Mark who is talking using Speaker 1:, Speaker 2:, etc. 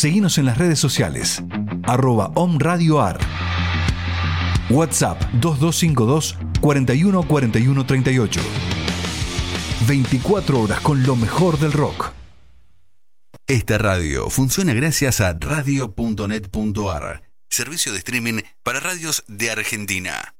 Speaker 1: Seguinos en las redes sociales, @omradioar. WhatsApp 2252 41 41 38. 24 horas con lo mejor del rock.
Speaker 2: Esta radio funciona gracias a radio.net.ar, servicio de streaming para radios de Argentina.